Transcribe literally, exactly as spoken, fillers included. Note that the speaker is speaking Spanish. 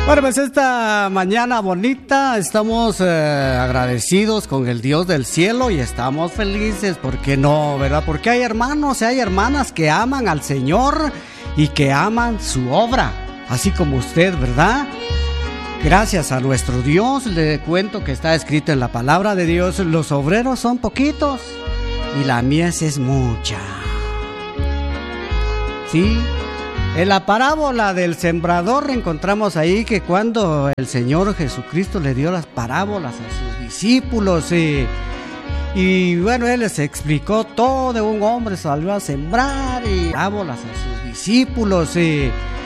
Bueno, pues esta mañana bonita estamos eh, agradecidos con el Dios del cielo y estamos felices, ¿por qué no, verdad? Porque hay hermanos y hay hermanas que aman al Señor y que aman su obra, así como usted, ¿verdad? Gracias a nuestro Dios, le cuento que está escrito en la palabra de Dios, los obreros son poquitos y la mies es mucha. ¿Sí? En la parábola del sembrador encontramos ahí que cuando el Señor Jesucristo le dio las parábolas a sus discípulos y, y bueno, Él les explicó todo, de un hombre salió a sembrar y parábolas a sus discípulos y